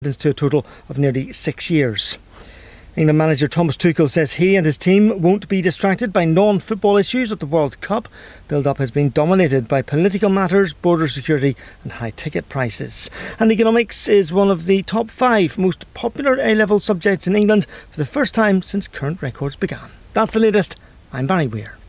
to a total of nearly 6 years. England manager Thomas Tuchel says he and his team won't be distracted by non-football issues at the World Cup. Build-up has been dominated by political matters, border security and high ticket prices. And economics is one of the top 5 most popular A-level subjects in England for the first time since current records began. That's the latest. I'm Barry Weir.